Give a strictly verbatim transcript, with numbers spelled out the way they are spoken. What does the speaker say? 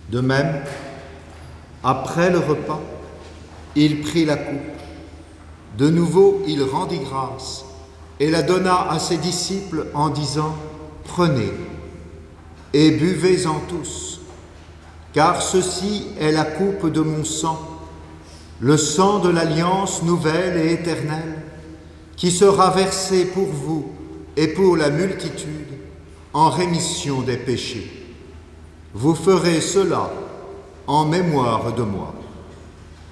De même, après le repas, il prit la coupe. De nouveau, il rendit grâce et la donna à ses disciples en disant : « Prenez et buvez-en tous, car ceci est la coupe de mon sang, le sang de l'alliance nouvelle et éternelle, qui sera versé pour vous et pour la multitude en rémission des péchés. Vous ferez cela en mémoire de moi. »